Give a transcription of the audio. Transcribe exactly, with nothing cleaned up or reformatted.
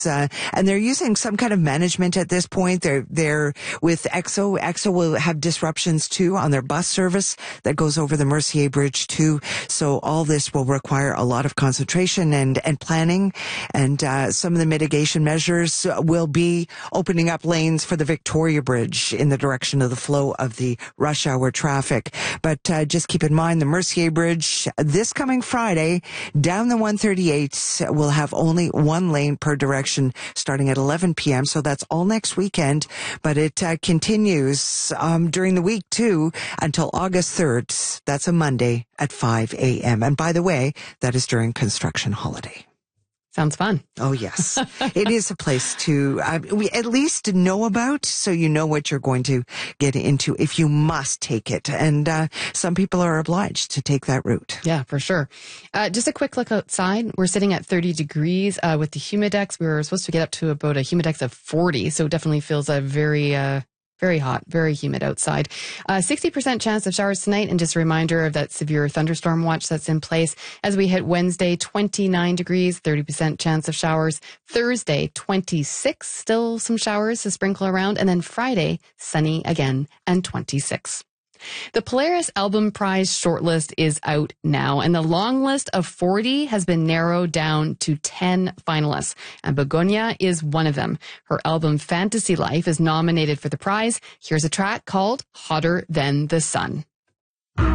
Uh, and they're using some kind of management at this point. They're, they're with EXO. EXO will have disruptions too on their bus service that goes over the Mercier Bridge too. So all this will require a lot of concentration and, and planning. And, uh, some of the mitigation measures will be opening up lanes for the Victoria Bridge in the direction of the flow of the rush hour traffic. But, uh, just keep in mind the Mercier Bridge this coming Friday down the one thirty-eight will have only one lane per direction starting at eleven p.m. So that's all next weekend, but it uh, continues um, during the week too until August third. That's a Monday at five a.m. And by the way, that is during construction holiday. Sounds fun. Oh, yes. It is a place to uh, we at least know about, so you know what you're going to get into if you must take it. And uh, some people are obliged to take that route. Yeah, for sure. Uh, just a quick look outside. We're sitting at thirty degrees uh, with the humidex. We were supposed to get up to about a humidex of forty, so it definitely feels a very... Uh, Very hot, very humid outside. Uh, sixty percent chance of showers tonight. And just a reminder of that severe thunderstorm watch that's in place. As we hit Wednesday, twenty-nine degrees, thirty percent chance of showers. Thursday, twenty-six, still some showers to sprinkle around. And then Friday, sunny again and twenty-six. The Polaris Album Prize shortlist is out now, and the long list of forty has been narrowed down to ten finalists, and Begonia is one of them. Her album Fantasy Life is nominated for the prize. Here's a track called Hotter Than the Sun.